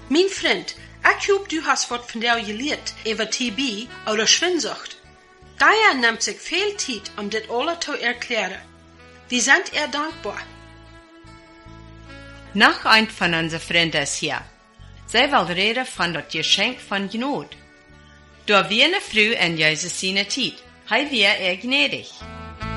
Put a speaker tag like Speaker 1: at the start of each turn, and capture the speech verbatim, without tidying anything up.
Speaker 1: Mein Freund, ich hoop, du hast was von der geleerd über T B oder Schwindsucht. Gaia nimmt sich viel Zeit, um das alles zu erklären. Wir sind ihr dankbar.
Speaker 2: Noch ein von unseren Freunden ist hier. Sie will reden von das Geschenk von Gnade. Da wir eine Frau in Jesus seine Zeit, hei wir er gnädig.